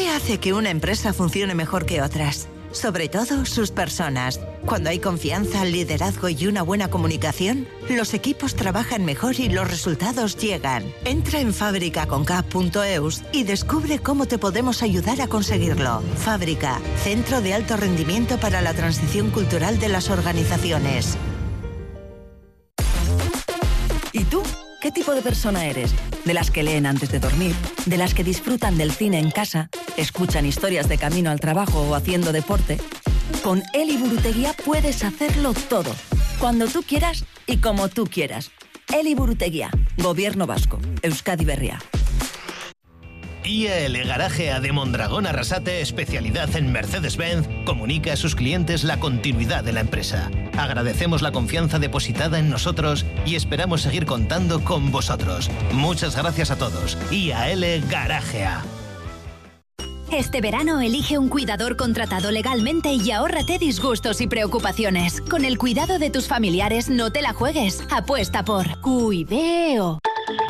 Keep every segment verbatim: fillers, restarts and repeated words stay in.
¿Qué hace que una empresa funcione mejor que otras? Sobre todo sus personas. Cuando hay confianza, liderazgo y una buena comunicación, los equipos trabajan mejor y los resultados llegan. Entra en fábrica con k punto e u s y descubre cómo te podemos ayudar a conseguirlo. Fábrica, centro de alto rendimiento para la transición cultural de las organizaciones. ¿Y tú? ¿Qué tipo de persona eres? ¿De las que leen antes de dormir? ¿De las que disfrutan del cine en casa? ¿Escuchan historias de camino al trabajo o haciendo deporte? Con Eli Buruteguía puedes hacerlo todo, cuando tú quieras y como tú quieras. Eli Buruteguía, Gobierno Vasco, Euskadi Berria. I A L Garajea de Mondragón Arrasate, especialidad en Mercedes-Benz, comunica a sus clientes la continuidad de la empresa. Agradecemos la confianza depositada en nosotros y esperamos seguir contando con vosotros. Muchas gracias a todos. I A L Garajea. Este verano elige un cuidador contratado legalmente y ahórrate disgustos y preocupaciones. Con el cuidado de tus familiares no te la juegues. Apuesta por Cuideo.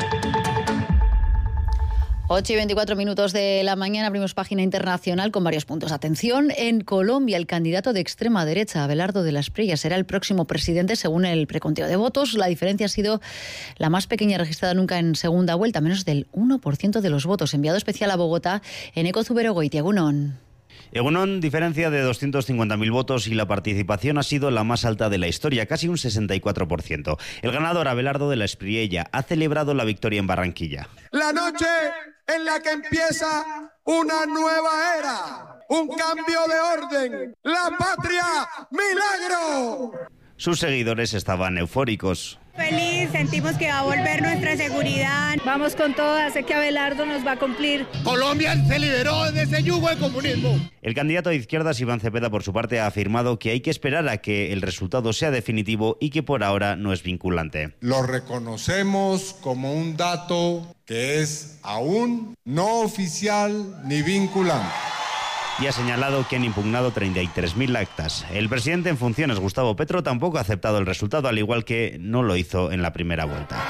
ocho y veinticuatro minutos de la mañana, abrimos página internacional con varios puntos. Atención, en Colombia el candidato de extrema derecha, Abelardo de la Espriella, será el próximo presidente según el preconteo de votos. La diferencia ha sido la más pequeña registrada nunca en segunda vuelta, menos del uno por ciento de los votos. Enviado especial a Bogotá, Eneco Zuberogoiti, Egunon. Egunon, diferencia de doscientos cincuenta mil votos y la participación ha sido la más alta de la historia, casi un sesenta y cuatro por ciento. El ganador, Abelardo de la Espriella, ha celebrado la victoria en Barranquilla. La noche en la que empieza una nueva era, un cambio de orden, la patria, milagro. Sus seguidores estaban eufóricos. Feliz, sentimos que va a volver nuestra seguridad. Vamos con todas, sé que Abelardo nos va a cumplir. Colombia se liberó de ese yugo de comunismo. El candidato de izquierdas, Iván Cepeda, por su parte, ha afirmado que hay que esperar a que el resultado sea definitivo y que por ahora no es vinculante. Lo reconocemos como un dato que es aún no oficial ni vinculante. Y ha señalado que han impugnado treinta y tres mil actas. El presidente en funciones, Gustavo Petro, tampoco ha aceptado el resultado, al igual que no lo hizo en la primera vuelta.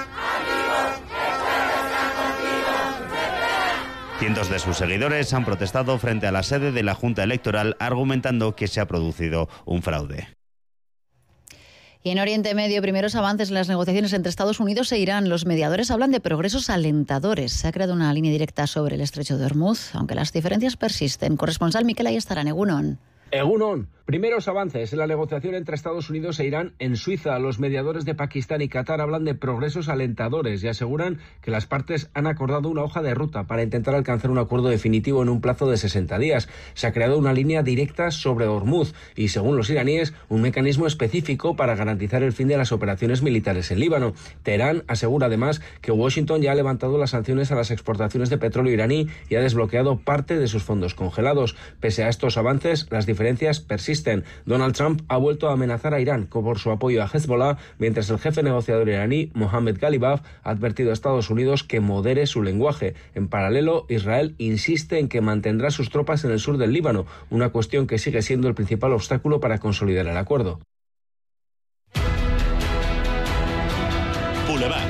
Cientos de sus seguidores han protestado frente a la sede de la Junta Electoral, argumentando que se ha producido un fraude. Y en Oriente Medio, primeros avances en las negociaciones entre Estados Unidos e Irán. Los mediadores hablan de progresos alentadores. Se ha creado una línea directa sobre el estrecho de Hormuz, aunque las diferencias persisten. Corresponsal Miquel Ayestarán, Egunon. Egunon. Primeros avances en la negociación entre Estados Unidos e Irán en Suiza. Los mediadores de Pakistán y Qatar hablan de progresos alentadores y aseguran que las partes han acordado una hoja de ruta para intentar alcanzar un acuerdo definitivo en un plazo de sesenta días. Se ha creado una línea directa sobre Hormuz y, según los iraníes, un mecanismo específico para garantizar el fin de las operaciones militares en Líbano. Teherán asegura además que Washington ya ha levantado las sanciones a las exportaciones de petróleo iraní y ha desbloqueado parte de sus fondos congelados. Pese a estos avances, las diferencias persisten. Donald Trump ha vuelto a amenazar a Irán por su apoyo a Hezbollah, mientras el jefe negociador iraní, Mohammad Ghalibaf, ha advertido a Estados Unidos que modere su lenguaje. En paralelo, Israel insiste en que mantendrá sus tropas en el sur del Líbano, una cuestión que sigue siendo el principal obstáculo para consolidar el acuerdo. Boulevard.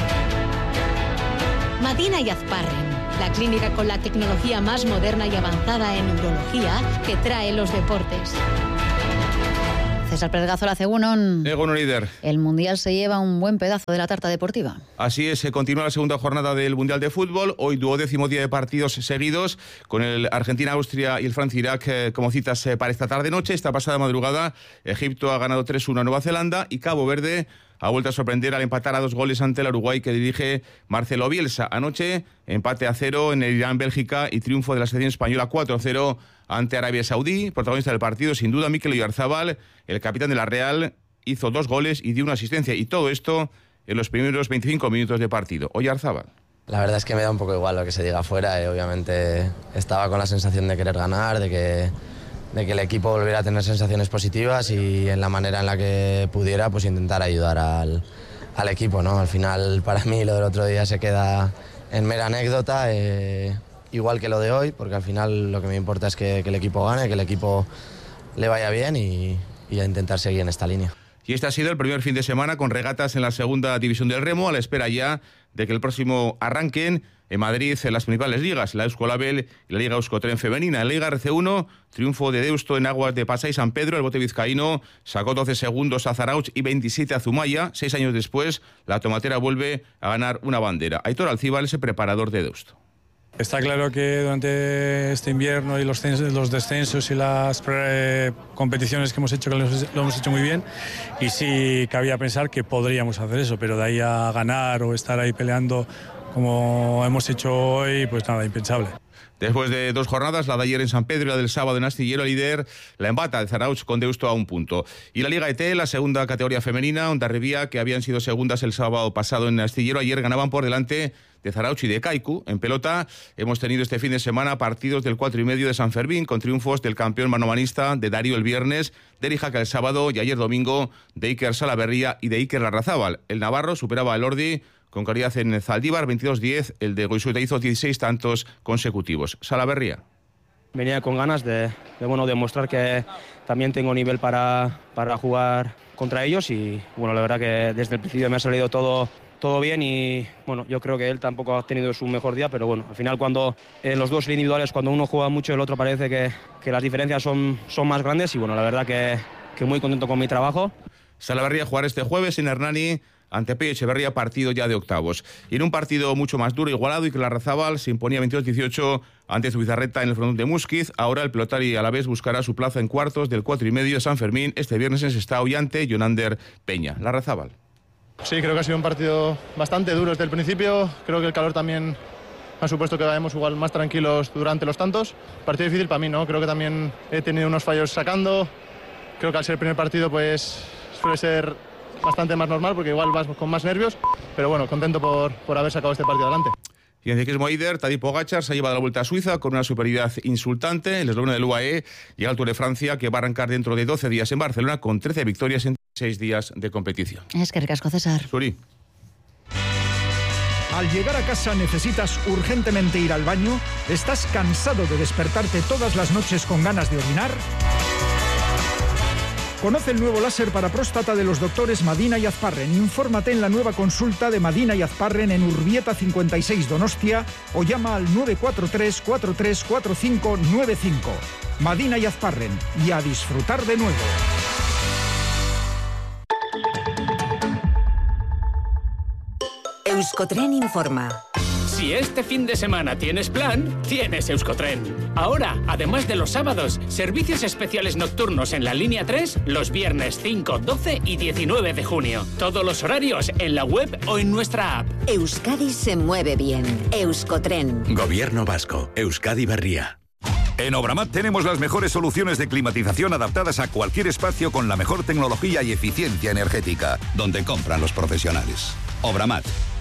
Madina y Azparren, la clínica con la tecnología más moderna y avanzada en neurología que trae los deportes. César Pérez Gazola, Egunon. Egunon, líder. El Mundial se lleva un buen pedazo de la tarta deportiva. Así es, se continúa la segunda jornada del Mundial de Fútbol. Hoy duodécimo día de partidos seguidos, con el Argentina-Austria y el Francia-Irak eh, como citas eh, para esta tarde-noche. Esta pasada madrugada, Egipto ha ganado tres uno a Nueva Zelanda y Cabo Verde ha vuelto a sorprender al empatar a dos goles ante el Uruguay que dirige Marcelo Bielsa. Anoche, empate a cero en el Irán-Bélgica y triunfo de la selección española cuatro cero ante Arabia Saudí. Protagonista del partido, sin duda, Mikel Oyarzabal, el capitán de la Real, hizo dos goles y dio una asistencia. Y todo esto en los primeros veinticinco minutos de partido. Oyarzabal. La verdad es que me da un poco igual lo que se diga afuera. Eh. Obviamente estaba con la sensación de querer ganar, de que... de que el equipo volviera a tener sensaciones positivas y en la manera en la que pudiera pues intentar ayudar al, al equipo, ¿no? Al final para mí lo del otro día se queda en mera anécdota, eh, igual que lo de hoy, porque al final lo que me importa es que, que el equipo gane, que el equipo le vaya bien y, y a intentar seguir en esta línea. Y Y este ha sido el primer fin de semana con regatas en la segunda división del remo, a la espera ya de que el próximo arranquen en Madrid en las principales ligas, la Euskolabel y la Liga Euskotren femenina. En la Liga R C uno, triunfo de Deusto en aguas de Pasai San Pedro. El bote vizcaíno sacó doce segundos a Zarautz y veintisiete a Zumaya. Seis años después, la tomatera vuelve a ganar una bandera. Aitor Alcíbal es el preparador de Deusto. Está claro que durante este invierno y los, los descensos y las eh, competiciones que hemos hecho, que lo hemos hecho muy bien, y sí cabía pensar que podríamos hacer eso, pero de ahí a ganar o estar ahí peleando como hemos hecho hoy, pues nada, impensable. Después de dos jornadas, la de ayer en San Pedro y la del sábado en Astillero, líder, la embata de Zarautz con Deusto a un punto. Y la Liga E T, la segunda categoría femenina, Hondarribia, que habían sido segundas el sábado pasado en Astillero, ayer ganaban por delante de Zarautz y de Kaiku. En pelota hemos tenido este fin de semana partidos del cuatro y medio de San Fermín, con triunfos del campeón manomanista de Darío el viernes, de Erijaca el sábado y ayer domingo de Iker Salaberría y de Iker Larrazábal. El navarro superaba al Ordi con claridad en Zaldívar, veintidós diez, el de Goizueta hizo dieciséis tantos consecutivos. Salaberría. Venía con ganas de, de bueno, demostrar que también tengo nivel para, para jugar contra ellos y bueno, la verdad que desde el principio me ha salido todo, todo bien y bueno, yo creo que él tampoco ha tenido su mejor día, pero bueno, al final cuando en los dos individuales, cuando uno juega mucho el otro parece que, que las diferencias son, son más grandes y bueno, la verdad que, que muy contento con mi trabajo. Salaberría jugar este jueves en Hernani ante Pello Echeverría, partido ya de octavos. Y en un partido mucho más duro, igualado, y que Larrazábal se imponía veintidós dieciocho ante Zubizarreta en el frontón de Musquiz. Ahora el pelotari Alavés buscará su plaza en cuartos del cuatro y medio de San Fermín este viernes en Sestao y ante Jonander Peña. Larrazábal. Sí, creo que ha sido un partido bastante duro desde el principio. Creo que el calor también ha supuesto que vayamos igual más tranquilos durante los tantos. Partido difícil para mí, ¿no? Creo que también he tenido unos fallos sacando. Creo que al ser el primer partido pues suele ser bastante más normal porque igual vas con más nervios, pero bueno, contento por, por haber sacado este partido adelante. Y en ciclismo Eider, Tadej Pogačar se ha llevado la Vuelta a Suiza con una superioridad insultante. El esloveno del U A E llega al Tour de Francia, que va a arrancar dentro de doce días en Barcelona con trece victorias en seis días de competición. Es que ricasco, César. Suri. Al llegar a casa necesitas urgentemente ir al baño. ¿Estás cansado de despertarte todas las noches con ganas de orinar? Conoce el nuevo láser para próstata de los doctores Madina y Azparren. Infórmate en la nueva consulta de Madina y Azparren en Urbieta cincuenta y seis Donostia o llama al nueve cuatro tres, cuatro tres cuatro cinco nueve cinco. Madina y Azparren. Y a disfrutar de nuevo. Euskotren informa. Si este fin de semana tienes plan, tienes Euskotren. Ahora, además de los sábados, servicios especiales nocturnos en la línea tres los viernes cinco, doce y diecinueve de junio. Todos los horarios en la web o en nuestra app. Euskadi se mueve bien. Euskotren. Gobierno Vasco. Euskadi Berria. En Obramat tenemos las mejores soluciones de climatización adaptadas a cualquier espacio con la mejor tecnología y eficiencia energética, donde compran los profesionales. Obramat.